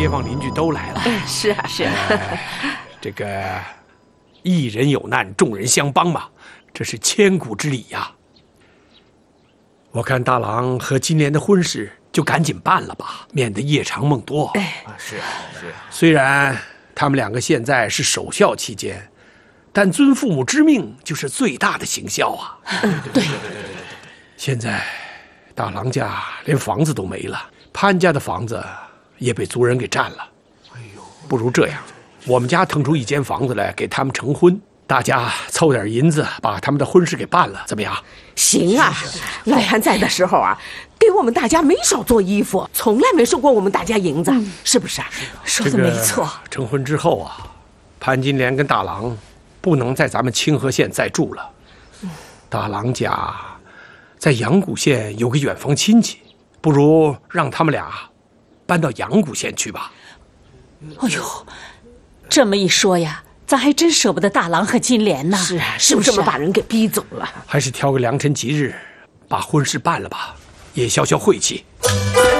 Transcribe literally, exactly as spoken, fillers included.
街坊邻居都来了。 哎，是啊，是啊。 这个一人有难，众人相帮嘛，这是千古之礼呀。我看大郎和金莲的婚事就赶紧办了吧，免得夜长梦多。 哎， 是是。 虽然他们两个现在是守孝期间，但遵父母之命就是最大的行孝啊。 嗯，对。 现在大郎家连房子都没了，潘家的房子也被族人给占了。哎呦，不如这样，我们家腾出一间房子来给他们成婚，大家凑点银子把他们的婚事给办了，怎么样？ 行啊，老潘在的时候啊，给我们大家没少做衣服，从来没收过我们大家银子，嗯、是不是啊？ 说的没错。 这个、成婚之后啊，潘金莲跟大郎不能在咱们清河县再住了。嗯、大郎家在阳谷县有个远房亲戚，不如让他们俩搬到阳谷县去吧。 哎呦，这么一说呀，咱还真舍不得大郎和金莲呢。 是啊，是不是这么把人给逼走了？ 还是挑个良辰吉日，把婚事办了吧，也消消晦气。